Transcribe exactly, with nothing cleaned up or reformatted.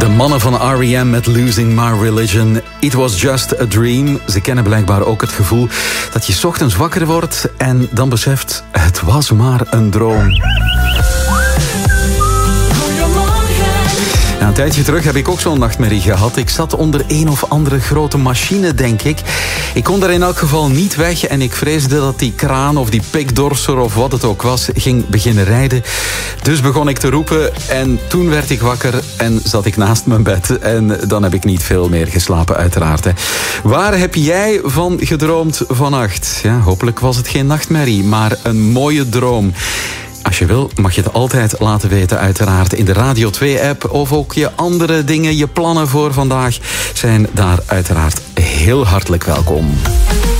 De mannen van R E M met Losing My Religion. It was just a dream. Ze kennen blijkbaar ook het gevoel dat je 's ochtends wakker wordt en dan beseft, het was maar een droom. Ja, een tijdje terug heb ik ook zo'n nachtmerrie gehad. Ik zat onder een of andere grote machine, denk ik. Ik kon er in elk geval niet weg en ik vreesde dat die kraan of die pikdorser of wat het ook was, ging beginnen rijden. Dus begon ik te roepen en toen werd ik wakker en zat ik naast mijn bed. En dan heb ik niet veel meer geslapen, uiteraard. Hè. Waar heb jij van gedroomd vannacht? Ja, hopelijk was het geen nachtmerrie, maar een mooie droom. Als je wil, mag je het altijd laten weten, uiteraard. In de Radio twee-app of ook je andere dingen, je plannen voor vandaag zijn daar uiteraard heel hartelijk welkom.